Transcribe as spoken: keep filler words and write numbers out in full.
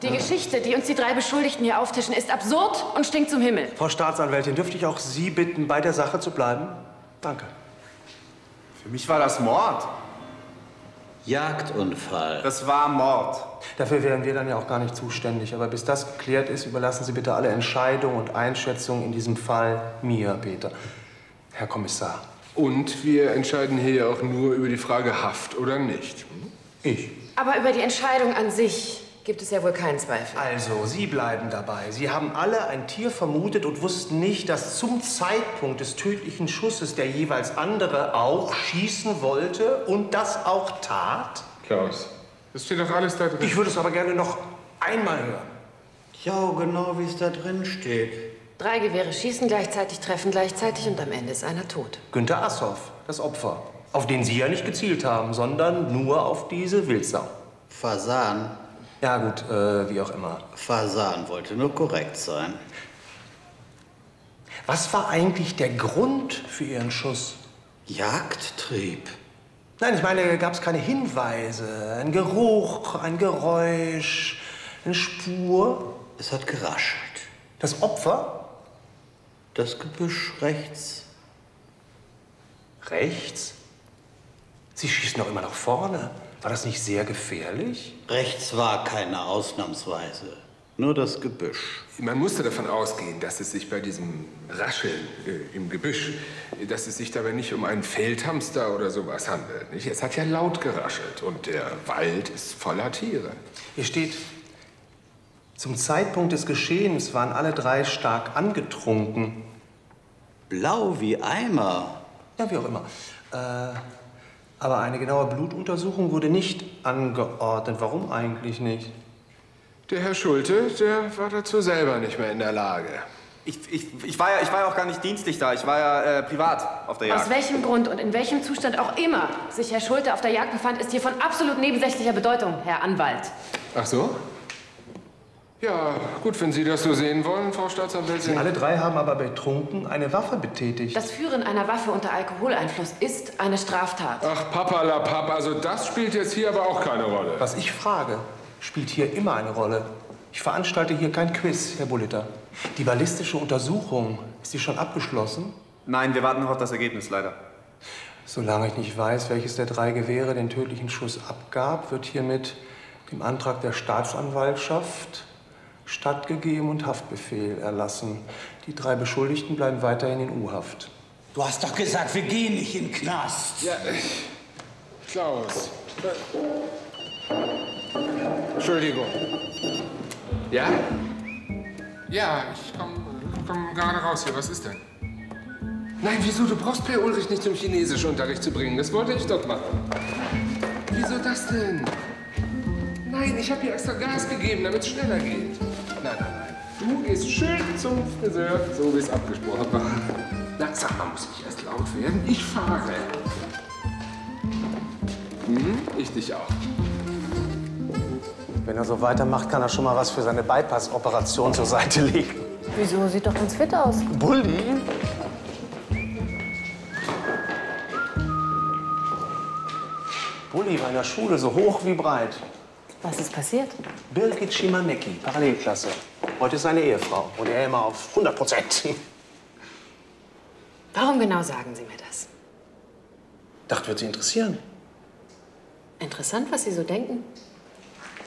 Die Geschichte, die uns die drei Beschuldigten hier auftischen, ist absurd und stinkt zum Himmel. Frau Staatsanwältin, dürfte ich auch Sie bitten, bei der Sache zu bleiben? Danke. Für mich war das Mord. Jagdunfall. Das war Mord. Dafür wären wir dann ja auch gar nicht zuständig. Aber bis das geklärt ist, überlassen Sie bitte alle Entscheidungen und Einschätzungen in diesem Fall mir, Peter. Herr Kommissar. Und wir entscheiden hier auch nur über die Frage Haft oder nicht. Ich. Aber über die Entscheidung an sich gibt es ja wohl keinen Zweifel. Also, Sie bleiben dabei. Sie haben alle ein Tier vermutet und wussten nicht, dass zum Zeitpunkt des tödlichen Schusses der jeweils andere auch schießen wollte und das auch tat? Klaus, das steht doch alles da drin. Ich würde es aber gerne noch einmal hören. Ja, genau wie es da drin steht. Drei Gewehre schießen gleichzeitig, treffen gleichzeitig und am Ende ist einer tot. Günter Assoff, das Opfer. Auf den Sie ja nicht gezielt haben, sondern nur auf diese Wildsau. Fasan. Ja gut, äh, wie auch immer. Fasan wollte nur korrekt sein. Was war eigentlich der Grund für Ihren Schuss? Jagdtrieb. Nein, ich meine, gab es keine Hinweise, ein Geruch, ein Geräusch, eine Spur? Es hat geraschelt. Das Opfer? Das Gebüsch rechts. Rechts? Sie schießen doch immer nach vorne. War das nicht sehr gefährlich? Rechts war keine ausnahmsweise. Nur das Gebüsch. Man musste davon ausgehen, dass es sich bei diesem Rascheln äh, im Gebüsch, dass es sich dabei nicht um einen Feldhamster oder sowas handelt. Nicht? Es hat ja laut geraschelt und der Wald ist voller Tiere. Hier steht, zum Zeitpunkt des Geschehens waren alle drei stark angetrunken. Blau wie Eimer. Ja, wie auch immer. Äh, aber eine genaue Blutuntersuchung wurde nicht angeordnet. Warum eigentlich nicht? Der Herr Schulte, der war dazu selber nicht mehr in der Lage. Ich, ich, ich, war, ja, ich war ja auch gar nicht dienstlich da. Ich war ja äh, privat auf der Jagd. Aus welchem Grund und in welchem Zustand auch immer sich Herr Schulte auf der Jagd befand, ist hier von absolut nebensächlicher Bedeutung, Herr Anwalt. Ach so? Ja, gut, wenn Sie das so sehen wollen, Frau Staatsanwältin. Sie alle drei haben aber betrunken eine Waffe betätigt. Das Führen einer Waffe unter Alkoholeinfluss ist eine Straftat. Ach, Papalapap, also das spielt jetzt hier aber auch keine Rolle. Was ich frage, spielt hier immer eine Rolle. Ich veranstalte hier kein Quiz, Herr Bulliter. Die ballistische Untersuchung, ist die schon abgeschlossen? Nein, wir warten noch auf das Ergebnis, leider. Solange ich nicht weiß, welches der drei Gewehre den tödlichen Schuss abgab, wird hiermit dem Antrag der Staatsanwaltschaft stattgegeben und Haftbefehl erlassen. Die drei Beschuldigten bleiben weiterhin in U-Haft. Du hast doch gesagt, wir gehen nicht in den Knast. Ja, Klaus. Entschuldigung. Ja? Ja, ich komme komm gerade raus hier. Was ist denn? Nein, wieso? Du brauchst Per Ulrich nicht zum Chinesischunterricht zu bringen. Das wollte ich doch machen. Wieso das denn? Nein, ich habe hier extra Gas gegeben, damit es schneller geht. Nein, nein, nein. Du gehst schön zum Friseur, so wie es abgesprochen war. Na, sag mal, muss ich erst laut werden? Ich fahre. Hm, ich dich auch. Wenn er so weitermacht, kann er schon mal was für seine Bypass-Operation zur Seite legen. Wieso? Sieht doch ganz fit aus. Bulli? Bulli war in der Schule so hoch wie breit. Was ist passiert? Birgit Schimanecki, Parallelklasse. Heute ist seine Ehefrau und er immer auf hundert Prozent. Warum genau sagen Sie mir das? Dachte, wird Sie interessieren. Interessant, was Sie so denken.